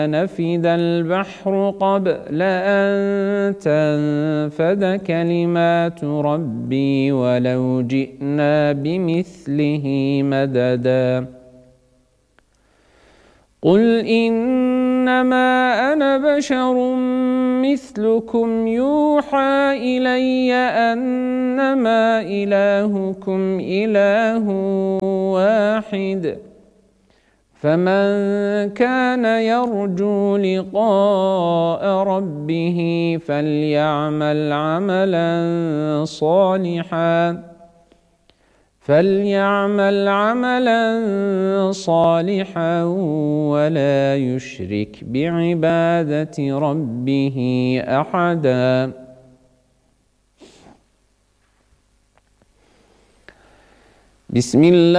نفد البحر قبل أن تنفد كلمات ربي ولو جئنا بمثله مددا قل إنما أنا بشر مثلكم يوحى إلي أنما إلهكم إله واحد فمن كان يرجو لقاء ربه فليعمل عملا صالحا ولا يشرك بعبادة ربه أحدا. بسم الله